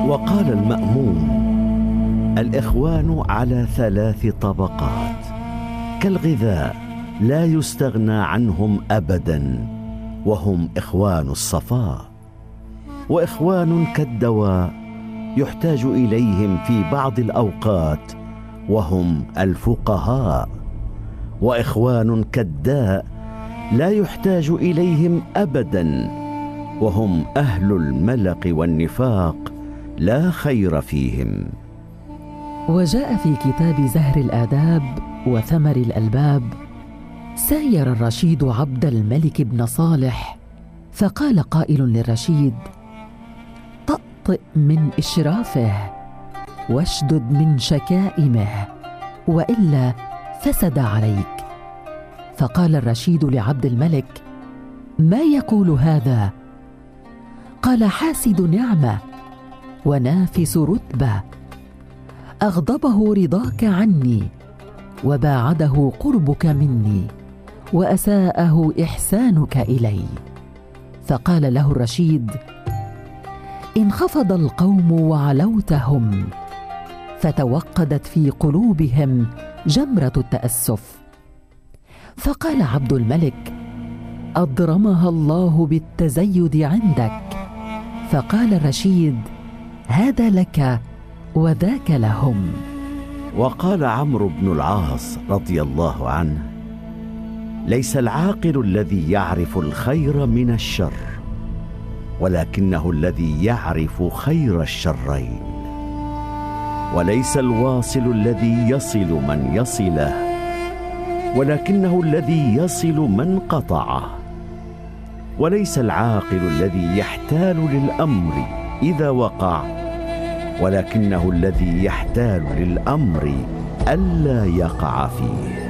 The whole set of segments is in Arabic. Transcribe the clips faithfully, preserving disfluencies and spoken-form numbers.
وقال المأمون: الإخوان على ثلاث طبقات، كالغذاء لا يستغنى عنهم أبدا، وهم إخوان الصفاء، وإخوان كالدواء يحتاج إليهم في بعض الأوقات، وهم الفقهاء، وإخوان كالداء لا يحتاج إليهم أبدا، وهم أهل الملق والنفاق لا خير فيهم. وجاء في كتاب زهر الآداب وثمر الألباب: ساير الرشيد عبد الملك بن صالح، فقال قائل للرشيد: طأطئ من إشرافه واشدد من شكائمه، وإلا فسد عليك. فقال الرشيد لعبد الملك: ما يقول هذا؟ قال: حاسد نعمة ونافس رتبة، أغضبه رضاك عني، وباعده قربك مني، وأساءه إحسانك إلي. فقال له الرشيد: انخفض القوم وعلوتهم، فتوقدت في قلوبهم جمرة التأسف. فقال عبد الملك: أضرمها الله بالتزيد عندك. فقال الرشيد: هذا لك وذاك لهم. وقال عمرو بن العاص رضي الله عنه: ليس العاقل الذي يعرف الخير من الشر، ولكنه الذي يعرف خير الشرين. وليس الواصل الذي يصل من يصله، ولكنه الذي يصل من قطعه. وليس العاقل الذي يحتال للأمر إذا وقع، ولكنه الذي يحتال للأمر ألا يقع فيه.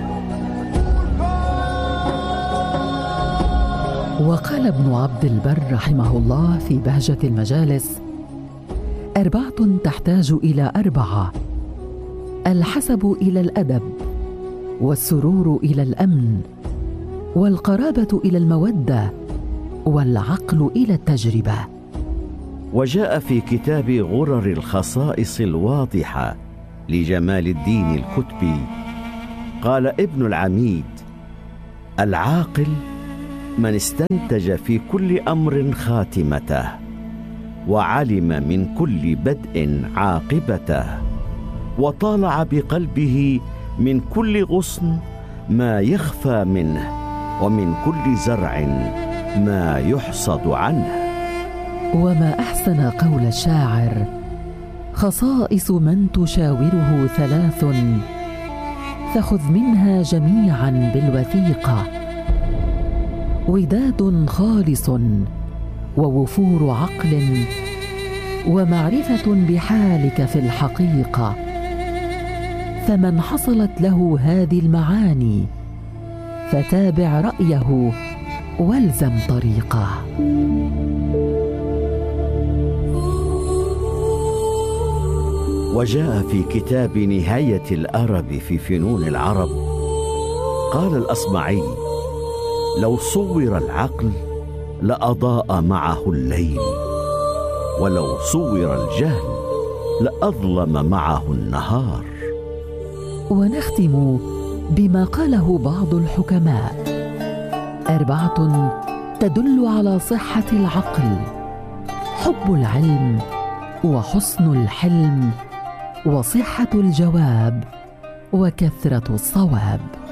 وقال ابن عبد البر رحمه الله في بهجة المجالس: أربعة تحتاج إلى أربعة: الحسب إلى الأدب، والسرور إلى الأمن، والقرابة إلى المودة، والعقل إلى التجربة. وجاء في كتاب غرر الخصائص الواضحة لجمال الدين الكتبي، قال ابن العميد: العاقل من استنتج في كل أمر خاتمته، وعلم من كل بدء عاقبته، وطالع بقلبه من كل غصن ما يخفى منه، ومن كل زرع ما يحصد عنه. وما أحسن قول الشاعر: خصائص من تشاوره ثلاث، فخذ منها جميعا بالوثيقة: وداد خالص، ووفور عقل، ومعرفة بحالك في الحقيقة. فمن حصلت له هذه المعاني، فتابع رأيه والزم طريقه. وجاء في كتاب نهاية الأرب في فنون العرب، قال الأصمعي: لو صور العقل لأضاء معه الليل، ولو صور الجهل لأظلم معه النهار. ونختم بما قاله بعض الحكماء: أربعة تدل على صحة العقل: حب العلم، وحسن الحلم، وصحة الجواب، وكثرة الصواب.